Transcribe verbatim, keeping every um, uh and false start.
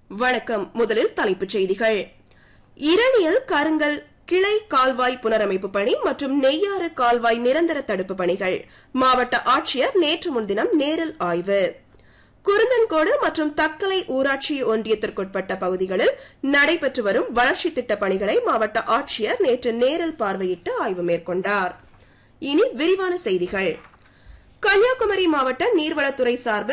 வணக்கம். முதலில் தலைப்புச் செய்திகள். இரணியல் கருங்கல் கிளை கால்வாய் புனரமைப்பு பணி மற்றும் நெய்யாறு கால்வாய் நிரந்தர தடுப்பு பணிகள் மாவட்ட ஆட்சியர் நேற்று முன்தினம் நேரில் ஆய்வு. குருந்தன்கோடு மற்றும் தக்கலை ஊராட்சி ஒன்றியத்திற்குட்பட்ட பகுதிகளில் நடைபெற்று வரும் வளர்ச்சித் திட்டப் பணிகளை மாவட்ட ஆட்சியர் நேற்று நேரில் பார்வையிட்டு ஆய்வு மேற்கொண்டார். இனி விரிவான செய்திகள். கன்னியாகுமரி மாவட்ட நீர்வளத்துறை சார்பில்